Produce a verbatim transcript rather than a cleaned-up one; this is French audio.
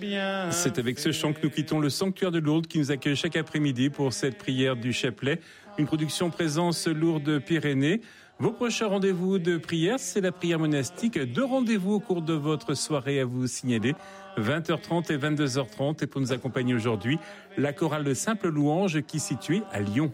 rien. C'est avec ce chant que nous quittons le sanctuaire de Lourdes qui nous accueille chaque après-midi pour cette prière du chapelet. Une production présence Lourdes-Pyrénées. Vos prochains rendez-vous de prière, c'est la prière monastique. Deux rendez-vous au cours de votre soirée à vous signaler. vingt heures trente et vingt-deux heures trente. Et pour nous accompagner aujourd'hui, la chorale de Simple Louange qui est située à Lyon.